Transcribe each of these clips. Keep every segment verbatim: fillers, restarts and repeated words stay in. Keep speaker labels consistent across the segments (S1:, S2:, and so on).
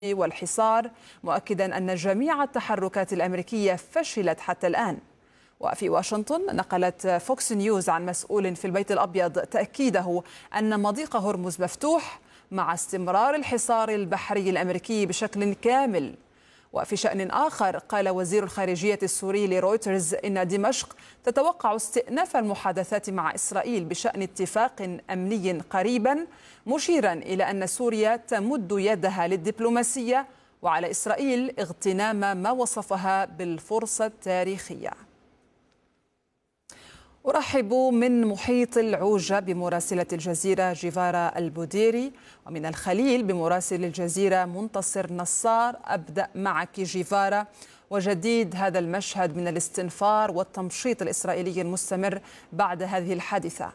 S1: والحصار، مؤكدا أن جميع التحركات الأمريكية فشلت حتى الآن. وفي واشنطن نقلت فوكس نيوز عن مسؤول في البيت الأبيض تأكيده أن مضيق هرمز مفتوح مع استمرار الحصار البحري الأمريكي بشكل كامل. وفي شأن آخر قال وزير الخارجية السوري لرويترز إن دمشق تتوقع استئناف المحادثات مع إسرائيل بشأن اتفاق أمني قريبا، مشيرا إلى أن سوريا تمد يدها للدبلوماسية وعلى إسرائيل اغتنام ما وصفها بالفرصة التاريخية. أرحب من محيط العوجة بمراسلة الجزيرة جيفارا البوديري، ومن الخليل بمراسل الجزيرة منتصر نصار. أبدأ معك جيفارا، وجديد هذا المشهد من الاستنفار والتمشيط الإسرائيلي المستمر بعد هذه الحادثة.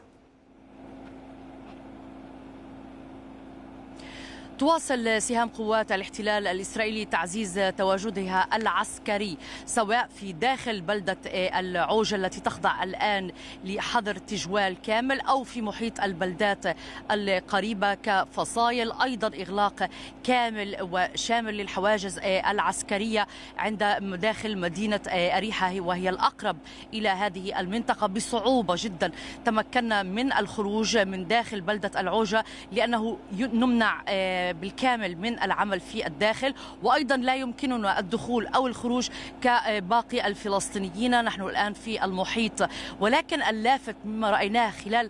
S2: تواصل سهام قوات الاحتلال الإسرائيلي تعزيز تواجدها العسكري سواء في داخل بلدة العوجة التي تخضع الآن لحظر تجوال كامل أو في محيط البلدات القريبة كفصائل، أيضا إغلاق كامل وشامل للحواجز العسكرية عند داخل مدينة أريحة وهي الأقرب إلى هذه المنطقة. بصعوبة جدا تمكنا من الخروج من داخل بلدة العوجة لأنه نمنع بالكامل من العمل في الداخل، وأيضا لا يمكننا الدخول أو الخروج كباقي الفلسطينيين. نحن الآن في المحيط، ولكن اللافت مما رأيناه خلال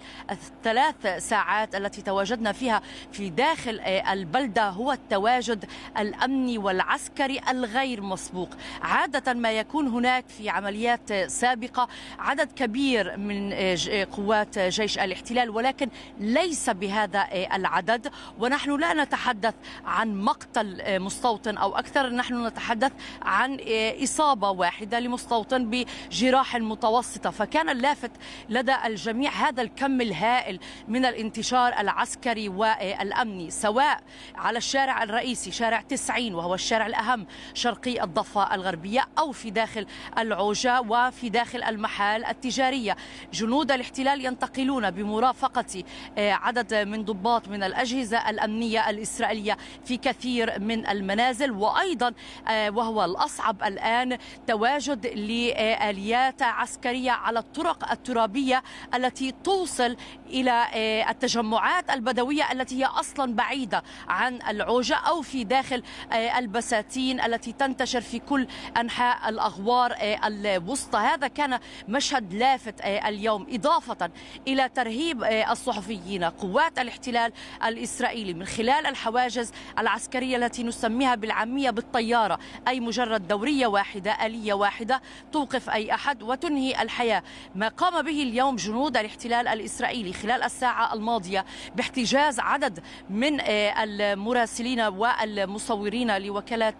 S2: الثلاث ساعات التي تواجدنا فيها في داخل البلدة هو التواجد الأمني والعسكري الغير مسبوق. عادة ما يكون هناك في عمليات سابقة عدد كبير من قوات جيش الاحتلال، ولكن ليس بهذا العدد. ونحن لا نتحدث نتحدث عن مقتل مستوطن أو أكثر، نحن نتحدث عن إصابة واحدة لمستوطن بجراح متوسطة. فكان اللافت لدى الجميع هذا الكم الهائل من الانتشار العسكري والأمني، سواء على الشارع الرئيسي شارع تسعين وهو الشارع الأهم شرقي الضفة الغربية، أو في داخل العوجة وفي داخل المحال التجارية. جنود الاحتلال ينتقلون بمرافقة عدد من ضباط من الأجهزة الأمنية الإسرائيلية في كثير من المنازل، وأيضا وهو الأصعب الآن تواجد لآليات عسكرية على الطرق الترابية التي توصل إلى التجمعات البدوية التي هي أصلا بعيدة عن العوجة، أو في داخل البساتين التي تنتشر في كل أنحاء الأغوار الوسطى. هذا كان مشهد لافت اليوم، إضافة إلى ترهيب الصحفيين. قوات الاحتلال الإسرائيلي من خلال الحواجز العسكرية التي نسميها بالعامية بالطيارة، أي مجرد دورية واحدة آلية واحدة توقف أي أحد وتنهي الحياة. ما قام به اليوم جنود الاحتلال الإسرائيلي خلال الساعة الماضية باحتجاز عدد من المراسلين والمصورين لوكالات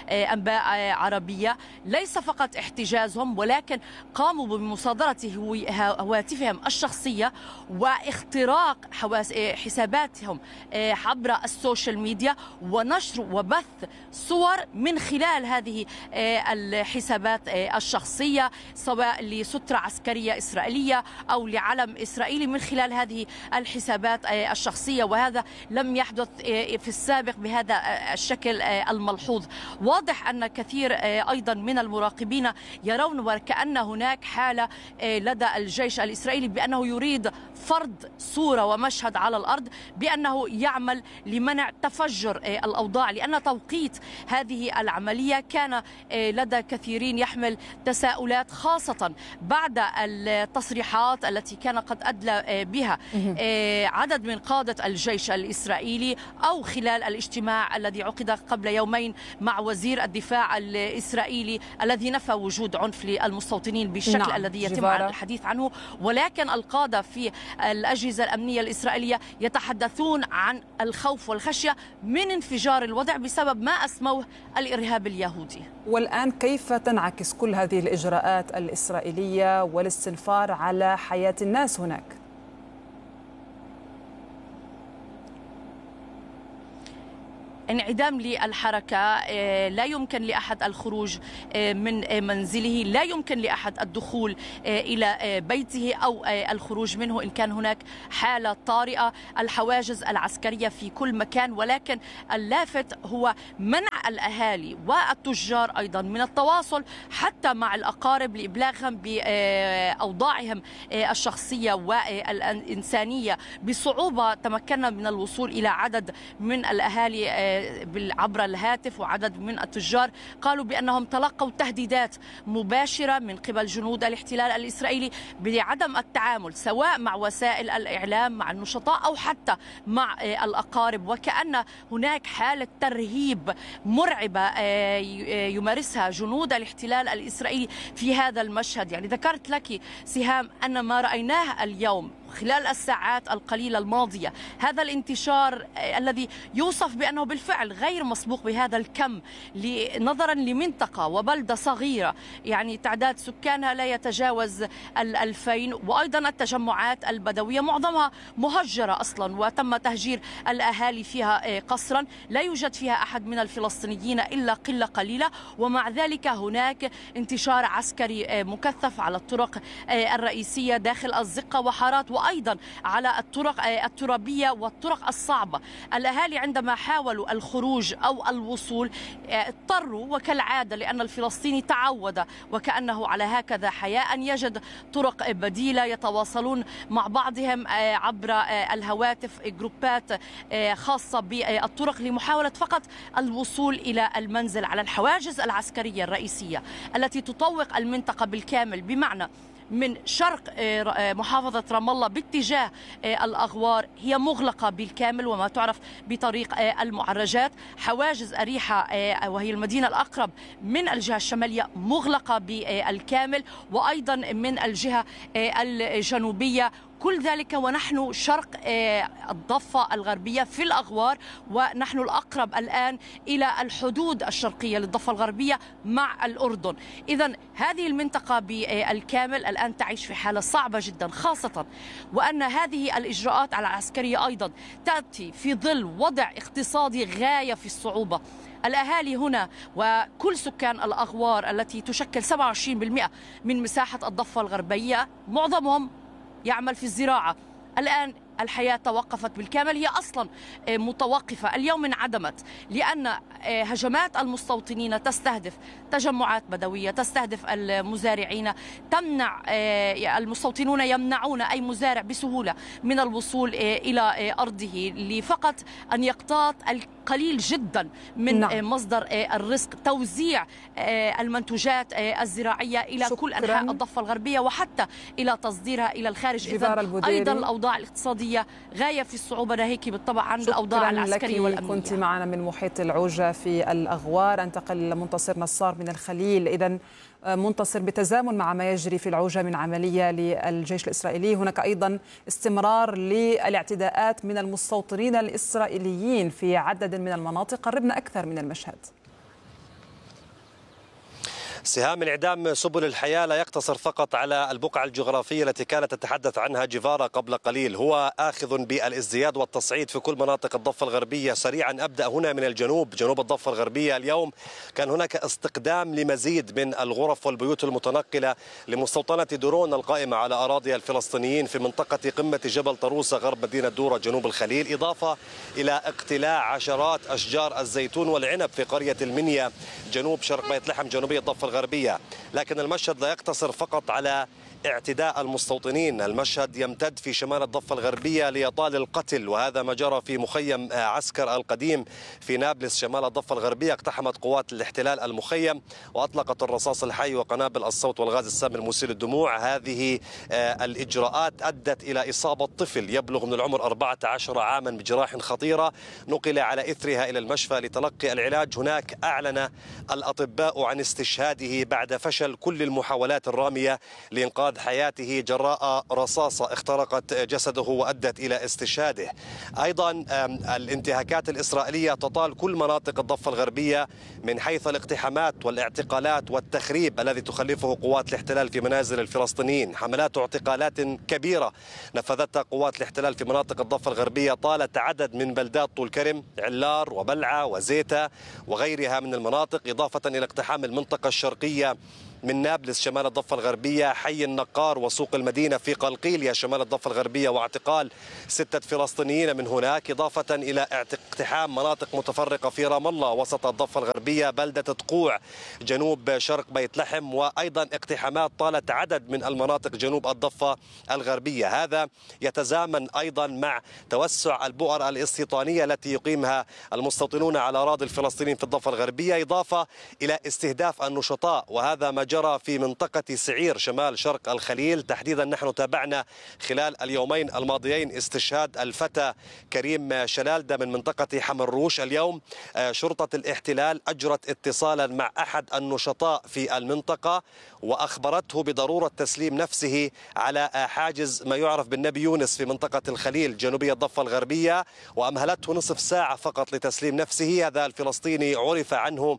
S2: أنباء عربية، ليس فقط احتجازهم ولكن قاموا بمصادرة هواتفهم الشخصية واختراق حساباتهم عبر السوشيال ميديا ونشر وبث صور من خلال هذه الحسابات الشخصية، سواء لسترة عسكرية إسرائيلية أو لعلم إسرائيلي من خلال هذه الحسابات الشخصية. وهذا لم يحدث في السابق بهذا الشكل الملحوظ. واضح أن كثير أيضا من المراقبين يرون وكأن هناك حالة لدى الجيش الإسرائيلي بأنه يريد فرض صورة ومشهد على الأرض بأنه يعمل لمنع تفجر الأوضاع، لأن توقيت هذه العملية كان لدى كثيرين يحمل تساؤلات، خاصة بعد التصريحات التي كان قد أدلى بها عدد من قادة الجيش الإسرائيلي، أو خلال الاجتماع الذي عقد قبل يومين مع وزير الدفاع الإسرائيلي الذي نفى وجود عنف للمستوطنين بالشكل نعم. الذي يتم جبارة. الحديث عنه. ولكن القادة في الأجهزة الأمنية الإسرائيلية يتحدثون عن الخوف والخشية من انفجار الوضع بسبب ما أسموه الإرهاب اليهودي.
S1: والآن كيف تنعكس كل هذه الإجراءات الإسرائيلية والاستنفار على حياة الناس هناك؟
S2: انعدام للحركة، لا يمكن لأحد الخروج من منزله، لا يمكن لأحد الدخول إلى بيته أو الخروج منه إن كان هناك حالة طارئة. الحواجز العسكرية في كل مكان، ولكن اللافت هو منع الأهالي والتجار أيضا من التواصل حتى مع الأقارب لإبلاغهم بأوضاعهم الشخصية والإنسانية. بصعوبة تمكنا من الوصول إلى عدد من الأهالي عبر الهاتف، وعدد من التجار قالوا بأنهم تلقوا تهديدات مباشرة من قبل جنود الاحتلال الإسرائيلي بعدم التعامل سواء مع وسائل الإعلام مع النشطاء أو حتى مع الأقارب، وكأن هناك حالة ترهيب مرعبة يمارسها جنود الاحتلال الإسرائيلي في هذا المشهد. يعني ذكرت لك سهام أن ما رأيناه اليوم خلال الساعات القليلة الماضية، هذا الانتشار الذي يوصف بأنه بالفعل غير مسبوق بهذا الكم نظرا لمنطقة وبلدة صغيرة يعني تعداد سكانها لا يتجاوز الألفين، وأيضا التجمعات البدوية معظمها مهجرة أصلا وتم تهجير الأهالي فيها قسرا، لا يوجد فيها أحد من الفلسطينيين إلا قلة قليلة، ومع ذلك هناك انتشار عسكري مكثف على الطرق الرئيسية داخل الزقة وحارات، وأيضا على الطرق الترابية والطرق الصعبة. الأهالي عندما حاولوا الخروج أو الوصول اضطروا وكالعادة، لأن الفلسطيني تعود وكأنه على هكذا حياة أن يجد طرق بديلة يتواصلون مع بعضهم عبر الهواتف، جروبات خاصة بالطرق لمحاولة فقط الوصول إلى المنزل على الحواجز العسكرية الرئيسية التي تطوق المنطقة بالكامل، بمعنى من شرق محافظة رام الله باتجاه الأغوار هي مغلقة بالكامل وما تعرف بطريق المعرجات. حواجز أريحة وهي المدينة الأقرب من الجهة الشمالية مغلقة بالكامل، وأيضا من الجهة الجنوبية، كل ذلك ونحن شرق الضفة الغربية في الأغوار، ونحن الأقرب الآن إلى الحدود الشرقية للضفة الغربية مع الأردن. إذن هذه المنطقة بالكامل الآن تعيش في حالة صعبة جدا، خاصة وأن هذه الإجراءات العسكرية أيضا تأتي في ظل وضع اقتصادي غاية في الصعوبة. الأهالي هنا وكل سكان الأغوار التي تشكل سبعة وعشرين بالمئة من مساحة الضفة الغربية معظمهم يعمل في الزراعة. الآن الحياة توقفت بالكامل، هي أصلا متوقفة اليوم انعدمت، لأن هجمات المستوطنين تستهدف تجمعات بدوية، تستهدف المزارعين، تمنع المستوطنون يمنعون أي مزارع بسهولة من الوصول إلى أرضه لفقط أن يقتات القليل جدا من نعم. مصدر الرزق، توزيع المنتوجات الزراعية إلى شكراً. كل أنحاء الضفة الغربية وحتى إلى تصديرها إلى الخارج. إذن أيضا الأوضاع الاقتصادية غاية في الصعوبة، ناهيك بالطبع عن الأوضاع العسكرية والأمنية.
S1: كنت معنا من محيط العوجة في الأغوار. انتقل منتصر نصار من الخليل. إذن منتصر، بتزامن مع ما يجري في العوجة من عملية للجيش الإسرائيلي، هناك أيضا استمرار للاعتداءات من المستوطنين الإسرائيليين في عدد من المناطق. قربنا أكثر من المشهد.
S3: سهام، انعدام سبل الحياة لا يقتصر فقط على البقعة الجغرافية التي كانت تتحدث عنها جيفارا قبل قليل، هو آخذ بالازدياد والتصعيد في كل مناطق الضفة الغربية. سريعا أبدأ هنا من الجنوب، جنوب الضفة الغربية. اليوم كان هناك استقدام لمزيد من الغرف والبيوت المتنقلة لمستوطنة درون القائمة على أراضي الفلسطينيين في منطقة قمة جبل طروسة غرب مدينة دورة جنوب الخليل، إضافة إلى اقتلاع عشرات أشجار الزيتون والعنب في قرية المنيا جنوب شرق بيت لحم جنوبية الضفة الغربية. لكن المشهد لا يقتصر فقط على اعتداء المستوطنين، المشهد يمتد في شمال الضفة الغربية ليطال القتل، وهذا ما جرى في مخيم عسكر القديم في نابلس شمال الضفة الغربية. اقتحمت قوات الاحتلال المخيم وأطلقت الرصاص الحي وقنابل الصوت والغاز السام المسيل للدموع. هذه الإجراءات أدت إلى إصابة طفل يبلغ من العمر أربعة عشر عاما بجراح خطيرة، نقل على إثرها إلى المشفى لتلقي العلاج. هناك أعلن الأطباء عن استشهاده بعد فشل كل المحاولات الرامية لإنقاذ إنقاذ حياته جراء رصاصة اخترقت جسده وأدت إلى استشهاده. أيضا الانتهاكات الإسرائيلية تطال كل مناطق الضفة الغربية من حيث الاقتحامات والاعتقالات والتخريب الذي تخلفه قوات الاحتلال في منازل الفلسطينيين. حملات اعتقالات كبيرة نفذتها قوات الاحتلال في مناطق الضفة الغربية طالت عدد من بلدات طول كرم، علار وبلعة وزيتا وغيرها من المناطق، إضافة إلى اقتحام المنطقة الشرقية من نابلس شمال الضفة الغربية، حي النقار وسوق المدينة في قلقيلية شمال الضفة الغربية، واعتقال ستة فلسطينيين من هناك، إضافة إلى اقتحام مناطق متفرقة في رام الله وسط الضفة الغربية، بلدة تقوع جنوب شرق بيت لحم، وأيضا اقتحامات طالت عدد من المناطق جنوب الضفة الغربية. هذا يتزامن أيضا مع توسع البؤر الاستيطانية التي يقيمها المستوطنون على أراضي الفلسطينيين في الضفة الغربية، إضافة إلى استهداف النشطاء، وهذا ما جرى في منطقة سعير شمال شرق الخليل تحديدا. نحن تابعنا خلال اليومين الماضيين استشهاد الفتى كريم شلالدة من منطقة حمروش. اليوم شرطة الاحتلال أجرت اتصالا مع أحد النشطاء في المنطقة وأخبرته بضرورة تسليم نفسه على حاجز ما يعرف بالنبي يونس في منطقة الخليل جنوبية الضفة الغربية، وأمهلته نصف ساعة فقط لتسليم نفسه. هذا الفلسطيني عرف عنه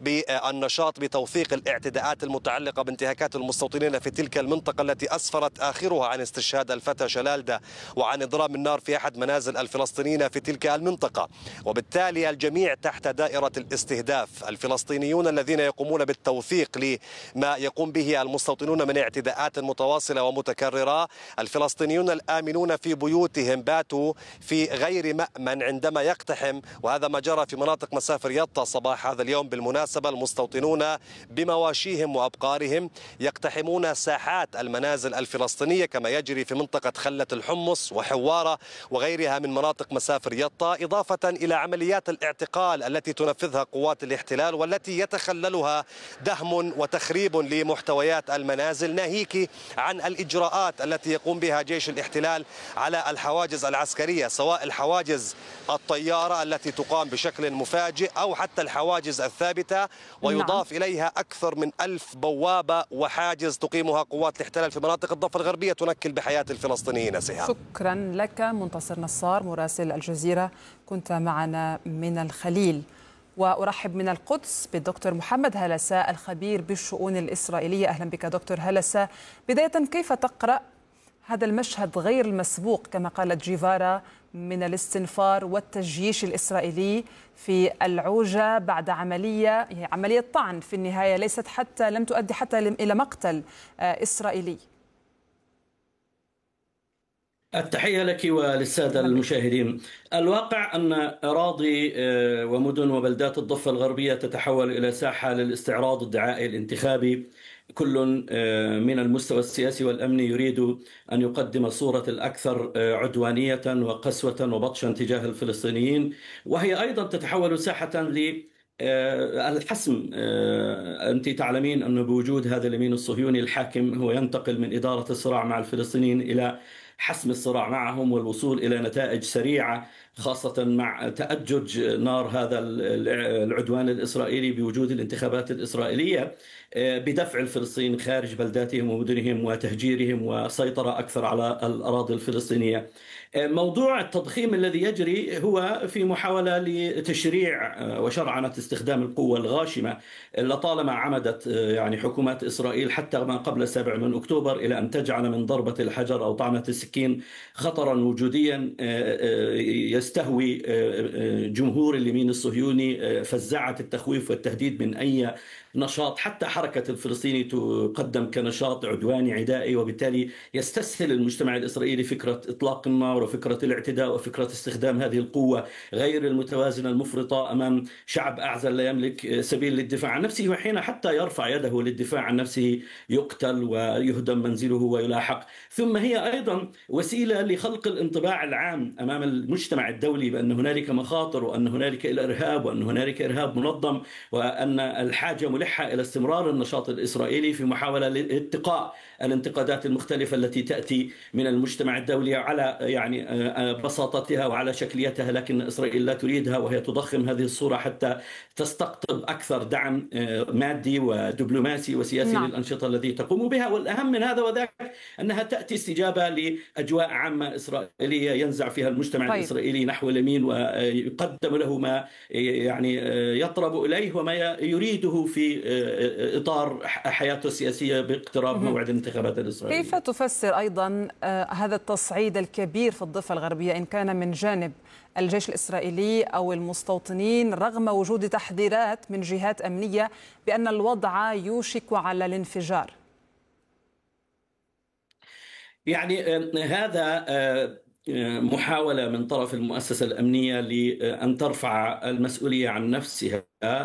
S3: بالنشاط بتوثيق الاعتداءات المتعلقة بانتهاكات المستوطنين في تلك المنطقة التي أسفرت آخرها عن استشهاد الفتى شلالدة وعن إضرام النار في أحد منازل الفلسطينيين في تلك المنطقة. وبالتالي الجميع تحت دائرة الاستهداف، الفلسطينيون الذين يقومون بالتوثيق لما يقوم به المستوطنون من اعتداءات متواصلة ومتكررة، الفلسطينيون الآمنون في بيوتهم باتوا في غير مأمن عندما يقتحم، وهذا ما جرى في مناطق مسافر يطا صباح هذا اليوم. بالمناسبة المستوطنون بمواشيهم وأبقارهم يقتحمون ساحات المنازل الفلسطينية كما يجري في منطقة خلة الحمص وحوارة وغيرها من مناطق مسافر يطا، إضافة إلى عمليات الاعتقال التي تنفذها قوات الاحتلال والتي يتخللها دهم وتخريب لمحتويات المنازل، ناهيك عن الإجراءات التي يقوم بها جيش الاحتلال على الحواجز العسكرية، سواء الحواجز الطيارة التي تقام بشكل مفاجئ أو حتى الحواجز الثابتة، ويضاف نعم. إليها أكثر من ألف بوابة وحاجز تقيمها قوات الاحتلال في مناطق الضفة الغربية تنكل بحياة الفلسطينيين. سهام،
S1: شكرا لك منتصر نصار مراسل الجزيرة، كنت معنا من الخليل. وأرحب من القدس بالدكتور محمد هلسة الخبير بالشؤون الإسرائيلية. أهلا بك دكتور هلسة. بداية، كيف تقرأ هذا المشهد غير المسبوق كما قالت جيفارا من الاستنفار والتجييش الإسرائيلي في العوجة بعد عملية عملية طعن في النهاية ليست حتى لم تؤدي حتى إلى مقتل إسرائيلي؟
S4: التحية لك وللسادة المشاهدين. الواقع أن أراضي ومدن وبلدات الضفة الغربية تتحول إلى ساحة للاستعراض الدعائي الانتخابي. كل من المستوى السياسي والأمني يريد أن يقدم الصورة الأكثر عدوانية وقسوة وبطشا تجاه الفلسطينيين، وهي أيضا تتحول ساحة ل الحسم. أنت تعلمين أن بوجود هذا اليمين الصهيوني الحاكم هو ينتقل من إدارة الصراع مع الفلسطينيين إلى حسم الصراع معهم والوصول إلى نتائج سريعة، خاصة مع تأجج نار هذا العدوان الإسرائيلي بوجود الانتخابات الإسرائيلية بدفع الفلسطينيين خارج بلداتهم ومدنهم وتهجيرهم وسيطرة أكثر على الأراضي الفلسطينية. موضوع التضخيم الذي يجري هو في محاولة لتشريع وشرعنة استخدام القوة الغاشمة لطالما عمدت يعني حكومات إسرائيل حتى ما قبل السابع من أكتوبر إلى أن تجعل من ضربة الحجر أو طعنة السكين خطرا وجوديا يستهوي جمهور اليمين الصهيوني، فزعة التخويف والتهديد من أي نشاط حتى حركة الفلسطيني تقدم كنشاط عدواني عدائي، وبالتالي يستسهل المجتمع الإسرائيلي فكرة إطلاق النار وفكرة الاعتداء وفكرة استخدام هذه القوة غير المتوازنة المفرطة أمام شعب أعزل لا يملك سبيل للدفاع عن نفسه، وحين حتى يرفع يده للدفاع عن نفسه يقتل ويهدم منزله ويلاحق. ثم هي أيضا وسيلة لخلق الانطباع العام أمام المجتمع الدولي بأن هنالك مخاطر وأن هنالك الإرهاب وأن هنالك إرهاب منظم وأن الحاجة ملحة إلى استمرار النشاط الإسرائيلي في محاولة لاتقاء الانتقادات المختلفة التي تأتي من المجتمع الدولي على يعني بساطتها وعلى شكليتها، لكن إسرائيل لا تريدها وهي تضخم هذه الصورة حتى تستقطب أكثر دعم مادي ودبلوماسي وسياسي نعم. للأنشطة التي تقوم بها. والأهم من هذا وذاك أنها تأتي استجابة لأجواء عامة إسرائيلية ينزع فيها المجتمع طيب. الإسرائيلي نحو اليمين ويقدم له ما يعني يطرب إليه وما يريده في إطار حياته السياسية باقتراب موعد الانتخابات الإسرائيلية.
S1: كيف تفسر أيضا هذا التصعيد الكبير في الضفة الغربية إن كان من جانب الجيش الإسرائيلي أو المستوطنين رغم وجود تحذيرات من جهات أمنية بأن الوضع يوشك على الانفجار؟
S4: يعني هذا محاولة من طرف المؤسسة الأمنية لأن ترفع المسؤولية عن نفسها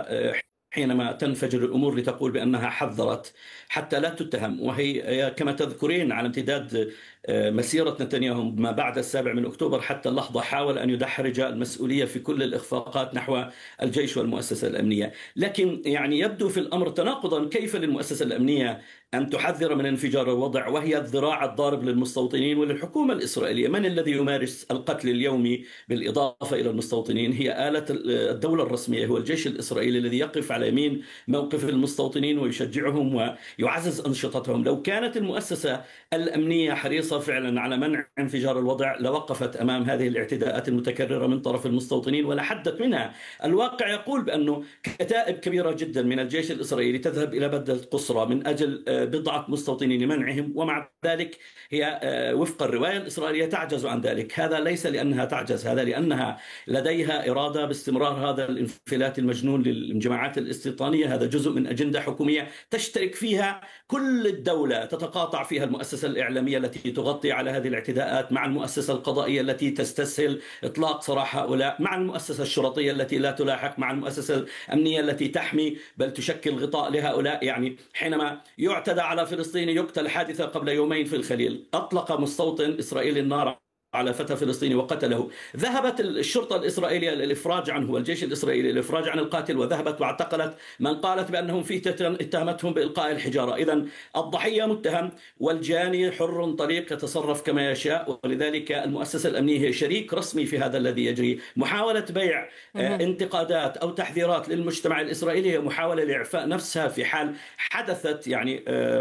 S4: حينما تنفجر الأمور لتقول بأنها حذرت حتى لا تتهم. وهي كما تذكرين على امتداد مسيرة نتنياهو ما بعد السابع من أكتوبر حتى اللحظة حاول أن يدحرج المسؤولية في كل الإخفاقات نحو الجيش والمؤسسة الأمنية. لكن يعني يبدو في الأمر تناقضا، كيف للمؤسسة الأمنية أن تحذر من انفجار الوضع وهي الذراع الضارب للمستوطنين وللحكومة الإسرائيلية؟ من الذي يمارس القتل اليومي بالإضافة إلى المستوطنين؟ هي آلة الدولة الرسمية، هو الجيش الإسرائيلي الذي يقف على يمين موقف المستوطنين ويشجعهم ويعزز أنشطتهم. لو كانت المؤسسة الأمنية حريصة فعلا على منع انفجار الوضع لوقفت أمام هذه الاعتداءات المتكررة من طرف المستوطنين ولحدت منها. الواقع يقول بأنه كتائب كبيرة جدا من الجيش الإسرائيلي تذهب إلى بلدة قصرى من أجل بضعة مستوطنين لمنعهم، ومع ذلك هي وفق الرواية الإسرائيلية تعجز عن ذلك. هذا ليس لأنها تعجز، هذا لأنها لديها إرادة باستمرار هذا الانفلات المجنون للجماعات الاستيطانية. هذا جزء من أجندة حكومية تشترك فيها كل الدولة، تتقاطع فيها المؤسسة الإعلامية التي تغطي على هذه الاعتداءات مع المؤسسة القضائية التي تستسهل إطلاق سراح هؤلاء، مع المؤسسة الشرطية التي لا تلاحق، مع المؤسسة الأمنية التي تحمي بل تشكل غطاء لهؤلاء. يعني حينما يعتدى على فلسطيني يقتل، حادثة قبل يومين في الخليل أطلق مستوطن إسرائيلي النار على فتى فلسطيني وقتله، ذهبت الشرطة الإسرائيلية للإفراج عنه والجيش الإسرائيلي للإفراج عن القاتل، وذهبت واعتقلت من قالت بأنهم فيه اتهمتهم بإلقاء الحجارة. إذن الضحية متهم والجاني حر طليق يتصرف كما يشاء، ولذلك المؤسسة الأمنية هي شريك رسمي في هذا الذي يجري. محاولة بيع انتقادات أو تحذيرات للمجتمع الإسرائيلي هي محاولة لإعفاء نفسها في حال حدثت يعني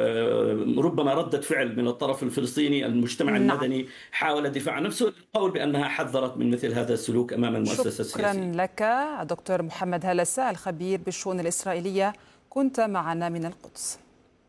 S4: ربما ردة فعل من الطرف الفلسطيني. المجتمع المدني حاول الدفاع نفسه القول بأنها حذرت من مثل هذا السلوك أمام المؤسسة السياسية.
S1: شكرا لك دكتور محمد هلسة الخبير بالشؤون الإسرائيلية، كنت معنا من القدس.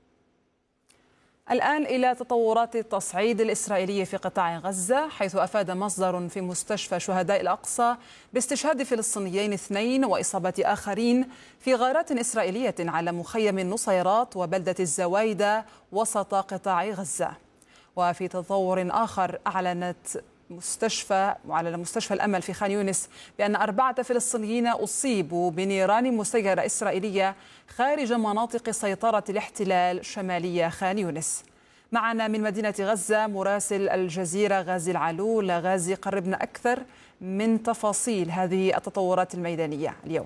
S1: الآن إلى تطورات التصعيد الإسرائيلي في قطاع غزة، حيث أفاد مصدر في مستشفى شهداء الأقصى باستشهاد فلسطينيين اثنين وإصابة آخرين في غارات إسرائيلية على مخيم النصيرات وبلدة الزوايدة وسط قطاع غزة. وفي تطور آخر أعلنت مستشفى على مستشفى الأمل في خان يونس بأن أربعة فلسطينيين أصيبوا بنيران مسيرة إسرائيلية خارج مناطق سيطرة الاحتلال شمالية خان يونس. معنا من مدينة غزة مراسل الجزيرة غازي العلول. غازي، قربنا أكثر من تفاصيل هذه التطورات الميدانية اليوم.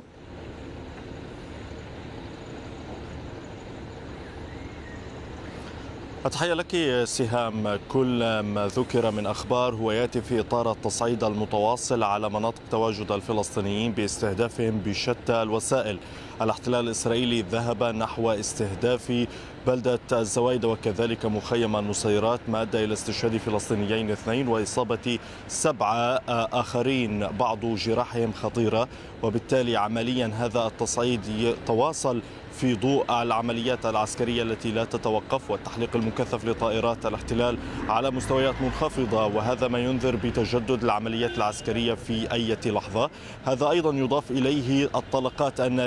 S5: أتحية لك سهام. كل ما ذكر من أخبار هو يأتي في إطار التصعيد المتواصل على مناطق تواجد الفلسطينيين باستهدافهم بشتى الوسائل. الاحتلال الإسرائيلي ذهب نحو استهداف بلدة الزوايدة وكذلك مخيم النصيرات، ما أدى إلى استشهاد فلسطينيين اثنين وإصابة سبعة آخرين بعض جراحهم خطيرة. وبالتالي عمليا هذا التصعيد يتواصل في ضوء العمليات العسكرية التي لا تتوقف والتحليق المكثف لطائرات الاحتلال على مستويات منخفضة، وهذا ما ينذر بتجدد العمليات العسكرية في أي لحظة. هذا أيضا يضاف إليه الطلقات النارية التي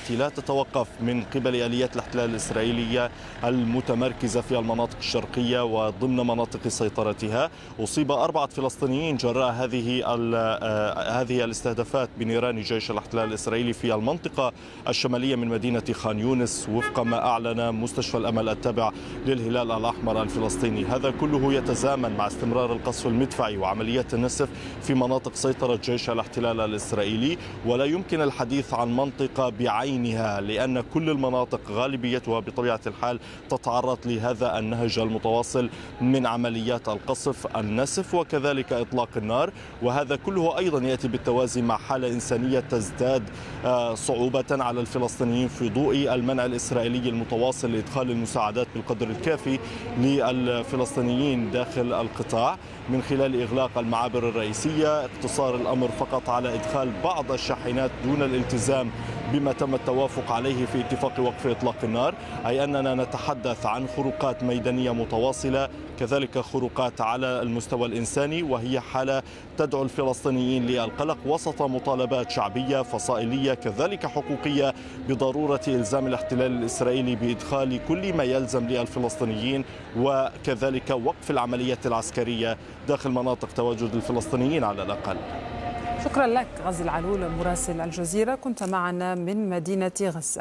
S5: التي لا تتوقف من قبل آليات الاحتلال الإسرائيلية المتمركزة في المناطق الشرقية وضمن مناطق سيطرتها. أصيب أربعة فلسطينيين جراء هذه هذه الاستهدافات بنيران جيش الاحتلال الإسرائيلي في المنطقة الشمالية من مدينة خان يونس، وفق ما أعلن مستشفى الأمل التابع للهلال الأحمر الفلسطيني. هذا كله يتزامن مع استمرار القصف المدفعي وعمليات النسف في مناطق سيطرة جيش الاحتلال الإسرائيلي، ولا يمكن الحديث عن منطقة بعينها لأن كل المناطق غالبيتها بطبيعة الحال تتعرض لهذا النهج المتواصل من عمليات القصف النسف وكذلك إطلاق النار. وهذا كله أيضا يأتي بالتوازي مع حالة إنسانية تزداد صعوبة على الفلسطينيين في ضوء المنع الإسرائيلي المتواصل لإدخال المساعدات بالقدر الكافي للفلسطينيين داخل القطاع من خلال إغلاق المعابر الرئيسية، اقتصار الأمر فقط على إدخال بعض الشاحنات دون الالتزام بما تم التوافق عليه في اتفاق وقف إطلاق النار، أي أننا نتحدث عن خروقات ميدانية متواصلة، كذلك خروقات على المستوى الإنساني، وهي حالة تدعو الفلسطينيين للقلق وسط مطالبات شعبية فصائلية كذلك حقوقية بضرورة إلزام الاحتلال الإسرائيلي بإدخال كل ما يلزم للفلسطينيين وكذلك وقف العمليات العسكرية داخل مناطق تواجد الفلسطينيين على الأقل.
S1: شكرا لك غازي العلول مراسل الجزيرة، كنت معنا من مدينة غزة.